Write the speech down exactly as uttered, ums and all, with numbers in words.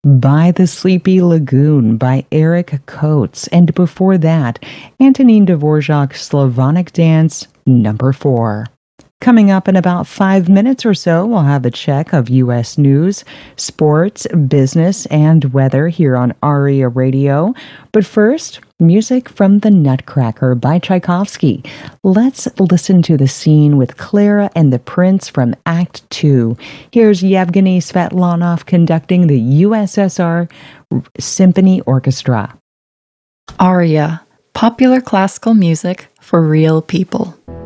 By the Sleepy Lagoon by Eric Coates. And before that, Antonin Dvorak's Slavonic Dance, number four. Coming up in about five minutes or so, we'll have a check of U S news, sports, business, and weather here on ARIA Radio. But first, music from The Nutcracker by Tchaikovsky. Let's listen to the scene with Clara and the Prince from Act Two. Here's Yevgeny Svetlanov conducting the U S S R Symphony Orchestra. ARIA, popular classical music for real people.